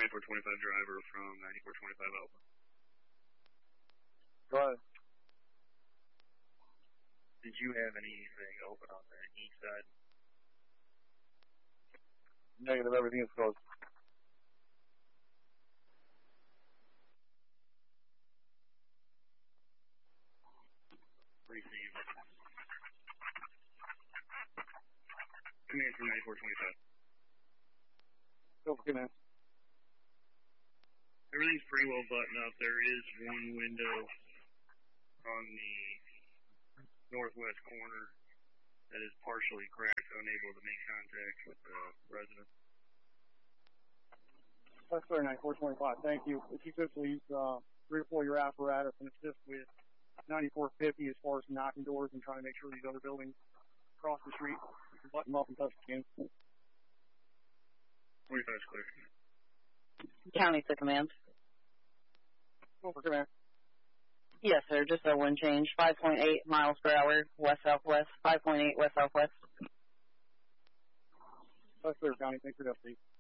9425 driver from 9425 Alpha. Go ahead. Did you have anything open on the east side? Negative, everything is closed. Received. Command from 9425. Go for command. Everything's pretty well buttoned up. There is one window on the northwest corner that is partially cracked, unable to make contact with the resident. That's fair, 9425. Thank you. If you could please redeploy your apparatus and assist with 9450 as far as knocking doors and trying to make sure these other buildings across the street button them up and touch the game. 25 is clear. County to command. Go for command. Yes, sir. Just a wind change. 5.8 miles per hour, west-southwest. 5.8 west-southwest. That's clear, County. Thanks for the update.